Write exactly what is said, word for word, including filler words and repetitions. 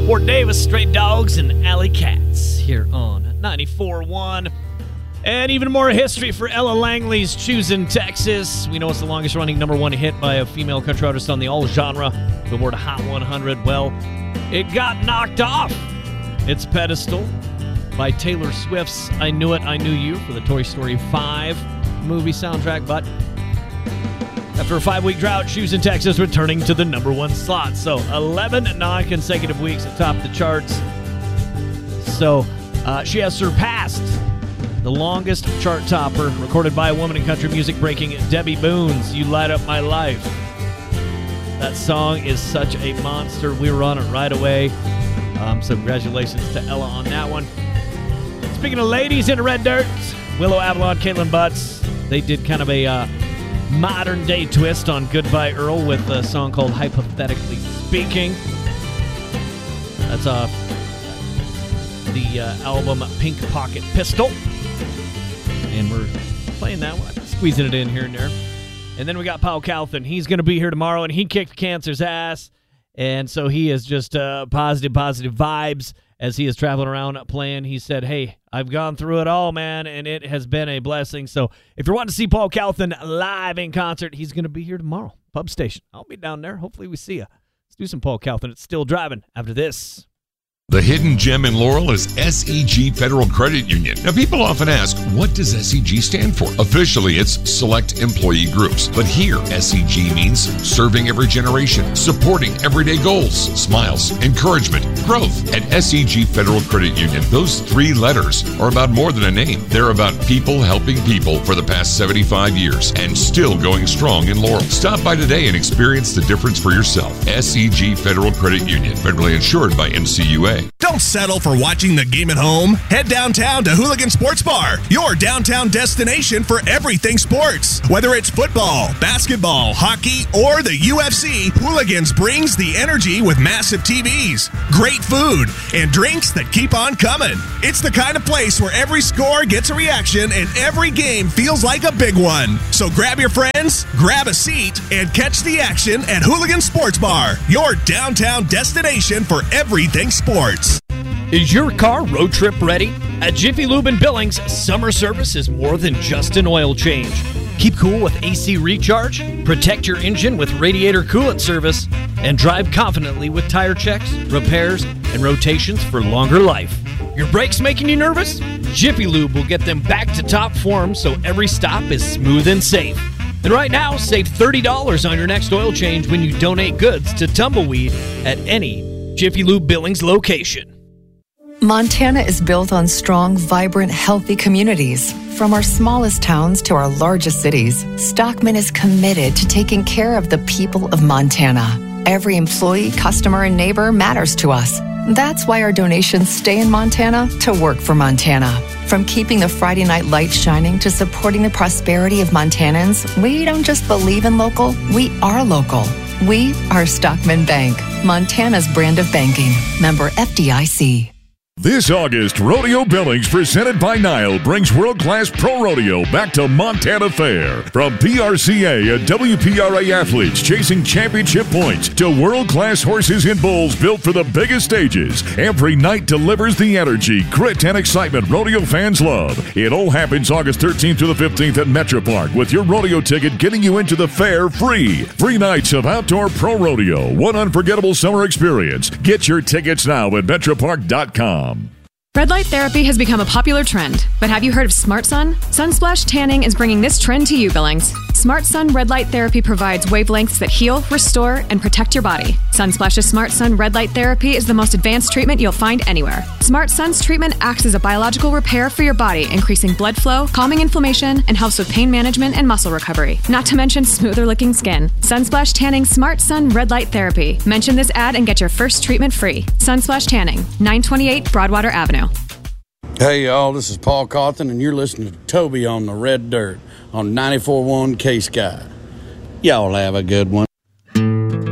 Fort Davis, Stray Dogs, and Alley Cats here on ninety-four point one. And even more history for Ella Langley's Choosing Texas. We know it's the longest running number one hit by a female country artist on the all-genre Billboard Hot one hundred. Well, it got knocked off its pedestal by Taylor Swift's I Knew It, I Knew You for the Toy Story five movie soundtrack. But after a five-week drought, Choosing Texas returning to the number one slot. So eleven non-consecutive weeks atop the charts. So uh, she has surpassed the longest chart topper recorded by a woman in country music, breaking Debbie Boone's You Light Up My Life. That song is such a monster. We were on it right away. Um, so congratulations to Ella on that one. Speaking of ladies in the red dirt, Willow Avalon, Caitlin Butts, they did kind of a uh, modern-day twist on Goodbye Earl with a song called Hypothetically Speaking. That's uh, the uh, album Pink Pocket Pistol. And we're playing that one, squeezing it in here and there. And then we got Paul Calvin. He's going to be here tomorrow, and he kicked cancer's ass. And so he is just uh, positive, positive vibes as he is traveling around playing. He said, hey, I've gone through it all, man, and it has been a blessing. So if you're wanting to see Paul Calvin live in concert, he's going to be here tomorrow. Pub Station. I'll be down there. Hopefully we see you. Let's do some Paul Calvin. It's Still Driving after this. The hidden gem in Laurel is S E G Federal Credit Union. Now, people often ask, what does S E G stand for? Officially, it's Select Employee Groups. But here, S E G means serving every generation, supporting everyday goals, smiles, encouragement, growth. At S E G Federal Credit Union, those three letters are about more than a name. They're about people helping people for the past seventy-five years and still going strong in Laurel. Stop by today and experience the difference for yourself. S E G Federal Credit Union, federally insured by N C U A. Don't settle for watching the game at home. Head downtown to Hooligan Sports Bar, your downtown destination for everything sports. Whether it's football, basketball, hockey, or the U F C, Hooligans brings the energy with massive T Vs, great food, and drinks that keep on coming. It's the kind of place where every score gets a reaction and every game feels like a big one. So grab your friends, grab a seat, and catch the action at Hooligan Sports Bar, your downtown destination for everything sports. Is your car road trip ready? At Jiffy Lube in Billings, summer service is more than just an oil change. Keep cool with A C recharge, protect your engine with radiator coolant service, and drive confidently with tire checks, repairs, and rotations for longer life. Your brakes making you nervous? Jiffy Lube will get them back to top form so every stop is smooth and safe. And right now, save thirty dollars on your next oil change when you donate goods to Tumbleweed at any Jiffy Lube Billings location. Montana is built on strong, vibrant, healthy communities. From our smallest towns to our largest cities, Stockman is committed to taking care of the people of Montana. Every employee, customer, and neighbor matters to us. That's why our donations stay in Montana to work for Montana. From keeping the Friday night lights shining to supporting the prosperity of Montanans, we don't just believe in local, we are local. We are Stockman Bank, Montana's brand of banking. Member F D I C. This August, Rodeo Billings, presented by Nile, brings world-class pro rodeo back to Montana Fair. From P R C A and W P R A athletes chasing championship points to world-class horses and bulls built for the biggest stages, every night delivers the energy, grit, and excitement rodeo fans love. It all happens August thirteenth to the fifteenth at Metro Park, with your rodeo ticket getting you into the fair free. Three nights of outdoor pro rodeo, one unforgettable summer experience. Get your tickets now at metro park dot com. Red light therapy has become a popular trend, but have you heard of Smart Sun? Sunsplash Tanning is bringing this trend to you, Billings. Smart Sun Red Light Therapy provides wavelengths that heal, restore, and protect your body. Sunsplash's Smart Sun Red Light Therapy is the most advanced treatment you'll find anywhere. Smart Sun's treatment acts as a biological repair for your body, increasing blood flow, calming inflammation, and helps with pain management and muscle recovery. Not to mention smoother-looking skin. Sunsplash Tanning Smart Sun Red Light Therapy. Mention this ad and get your first treatment free. Sunsplash Tanning, nine twenty-eight Broadwater Avenue. Hey, y'all, this is Paul Cawthon, and you're listening to Toby on the Red Dirt on ninety-four point one K-Sky. Y'all have a good one.